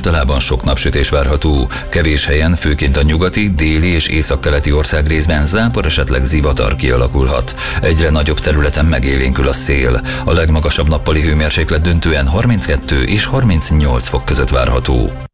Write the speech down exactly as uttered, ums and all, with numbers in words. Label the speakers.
Speaker 1: általában sok napsütés várható. Kevés helyen, főként a nyugati, déli és északkeleti országrészben zápor, esetleg zivatar kialakulhat. Egyre nagyobb területen megélénkül a szél. A legmagasabb nappali hőmérséklet döntően harminckettő és harmincnyolc fok között várható.